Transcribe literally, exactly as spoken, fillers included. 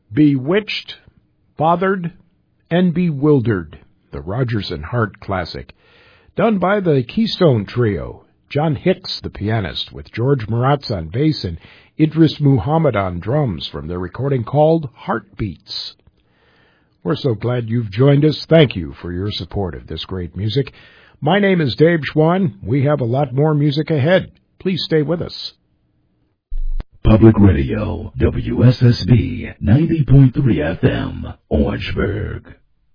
Bewitched, Bothered, and Bewildered, the Rodgers and Hart classic, done by the Keystone Trio, John Hicks, the pianist, with George Maratz on bass and Idris Muhammad on drums from their recording called Heartbeats. We're so glad you've joined us. Thank you for your support of this great music. My name is Dave Schwann. We have a lot more music ahead. Please stay with us. Public Radio, W S S B ninety point three F M, Orangeburg.